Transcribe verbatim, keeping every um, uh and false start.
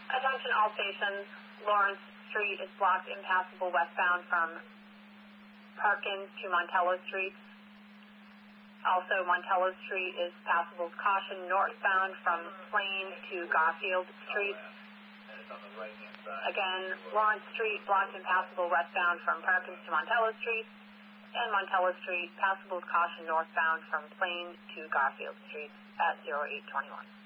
Attention all stations, Lawrence Street is blocked impassable westbound from Parkins to Montello Street. Also, Montello Street is passable with caution northbound from Plain to Garfield Street. Again, Lawrence Street blocked impassable westbound from Parkins to Montello Street. And Montello Street passable with caution northbound from Plain to Garfield Street at zero eight twenty-one.